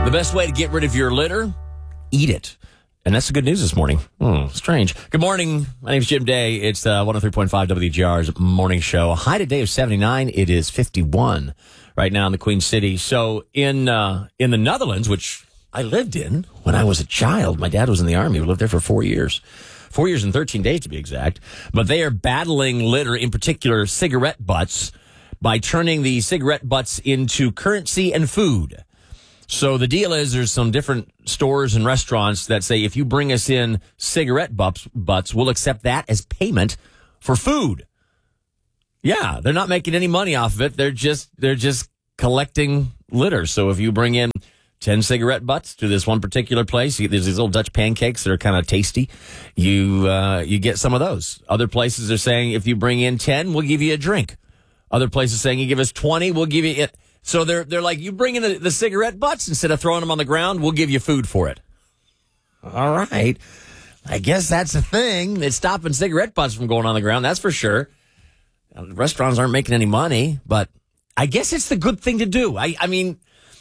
The best way to get rid of your litter? Eat it. And that's the good news this morning. Strange. Good morning. My name's Jim Day. It's 103.5 WGR's morning show. A high today of 79. It is 51 right now in the Queen City. So in the Netherlands, which I lived in when I was a child, my dad was in the army. We lived there for 4 years. 4 years and 13 days to be exact. But they are battling litter, in particular cigarette butts, by turning the cigarette butts into currency and food. So the deal is there's some different stores and restaurants that say if you bring us in cigarette butts, we'll accept that as payment for food. Yeah, they're not making any money off of it. They're just collecting litter. So if you bring in 10 cigarette butts to this one particular place, there's these little Dutch pancakes that are kind of tasty. You get some of those. Other places are saying if you bring in 10, we'll give you a drink. Other places saying you give us 20, we'll give you it. So they're like, you bring in the cigarette butts instead of throwing them on the ground, we'll give you food for it. All right. I guess that's a thing. It's stopping cigarette butts from going on the ground, that's for sure. Restaurants aren't making any money, but I guess it's the good thing to do. I mean,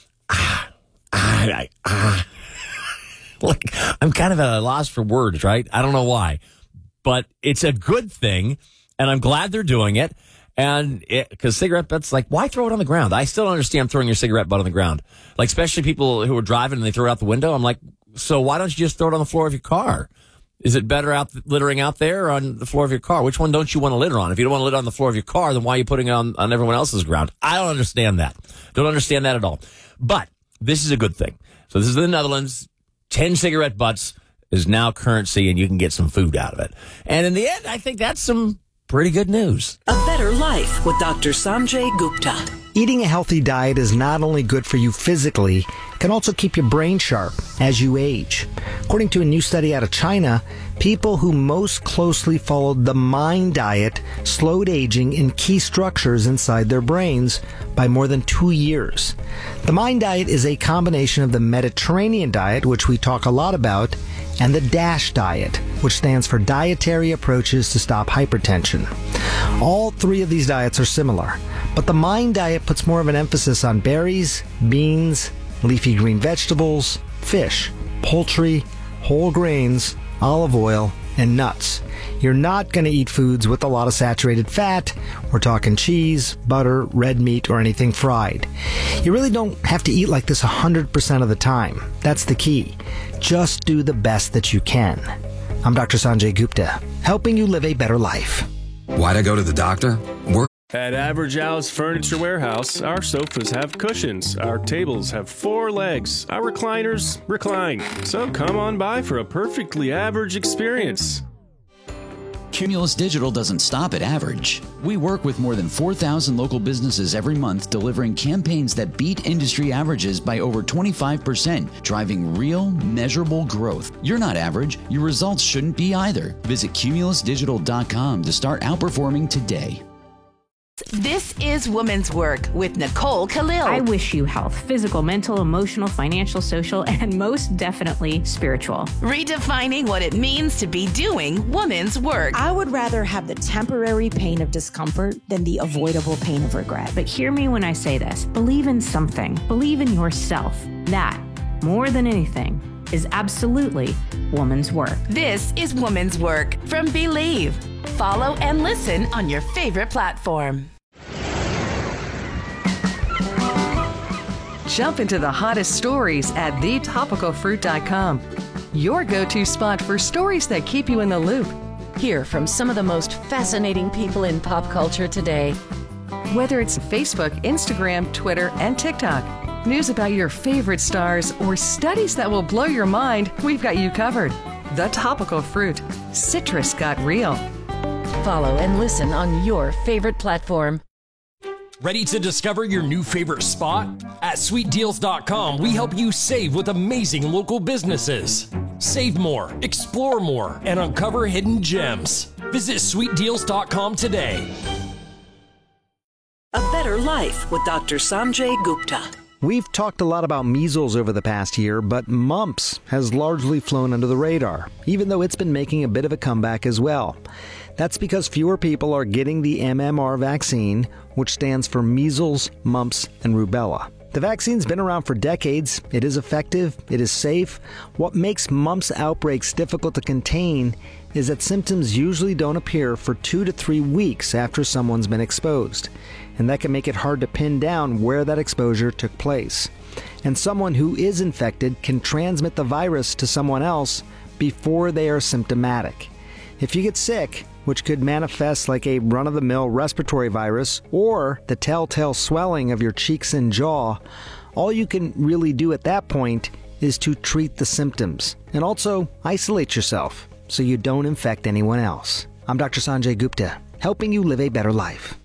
look, I'm kind of at a loss for words, right? I don't know why, but it's a good thing, and I'm glad they're doing it. And because cigarette butts, like, why throw it on the ground? I still don't understand throwing your cigarette butt on the ground. Like, especially people who are driving and they throw it out the window. I'm like, so why don't you just throw it on the floor of your car? Is it better littering out there or on the floor of your car? Which one don't you want to litter on? If you don't want to litter on the floor of your car, then why are you putting it on everyone else's ground? I don't understand that. Don't understand that at all. But this is a good thing. So this is the Netherlands. 10 cigarette butts is now currency, and you can get some food out of it. And in the end, I think that's some pretty good news. A Better Life with Dr. Sanjay Gupta. Eating a healthy diet is not only good for you physically, it can also keep your brain sharp as you age. According to a new study out of China, people who most closely followed the MIND diet slowed aging in key structures inside their brains by more than 2 years. The MIND diet is a combination of the Mediterranean diet, which we talk a lot about, and the DASH diet, which stands for Dietary Approaches to Stop Hypertension. All three of these diets are similar, but the MIND diet puts more of an emphasis on berries, beans, leafy green vegetables, fish, poultry, whole grains, olive oil, and nuts. You're not going to eat foods with a lot of saturated fat. We're talking cheese, butter, red meat, or anything fried. You really don't have to eat like this 100% of the time. That's the key. Just do the best that you can. I'm Dr. Sanjay Gupta, helping you live a better life. Why'd I go to the doctor? At Average Al's Furniture Warehouse, our sofas have cushions, our tables have 4 legs, our recliners recline. So come on by for a perfectly average experience. Cumulus Digital doesn't stop at average. We work with more than 4,000 local businesses every month, delivering campaigns that beat industry averages by over 25%, driving real, measurable growth. You're not average. Your results shouldn't be either. Visit cumulusdigital.com to start outperforming today. This is Women's Work with Nicole Khalil. I wish you health, physical, mental, emotional, financial, social, and most definitely spiritual. Redefining what it means to be doing women's work. I would rather have the temporary pain of discomfort than the avoidable pain of regret. But hear me when I say this. Believe in something. Believe in yourself. That, more than anything, is absolutely woman's work. This is Woman's Work from Believe. Follow and listen on your favorite platform. Jump into the hottest stories at thetopicalfruit.com. Your go-to spot for stories that keep you in the loop. Hear from some of the most fascinating people in pop culture today. Whether it's Facebook, Instagram, Twitter, and TikTok, news about your favorite stars, or studies that will blow your mind, we've got you covered. The Topical Fruit. Citrus got real. Follow and listen on your favorite platform. Ready to discover your new favorite spot? At sweetdeals.com, we help you save with amazing local businesses. Save more, explore more, and uncover hidden gems. Visit sweetdeals.com today. A Better Life with Dr. Sanjay Gupta. We've talked a lot about measles over the past year, but mumps has largely flown under the radar, even though it's been making a bit of a comeback as well. That's because fewer people are getting the MMR vaccine, which stands for measles, mumps, and rubella. The vaccine's been around for decades. It is effective. It is safe. What makes mumps outbreaks difficult to contain is that symptoms usually don't appear for 2 to 3 weeks after someone's been exposed. And that can make it hard to pin down where that exposure took place. And someone who is infected can transmit the virus to someone else before they are symptomatic. If you get sick, which could manifest like a run-of-the-mill respiratory virus or the telltale swelling of your cheeks and jaw, all you can really do at that point is to treat the symptoms and also isolate yourself so you don't infect anyone else. I'm Dr. Sanjay Gupta, helping you live a better life.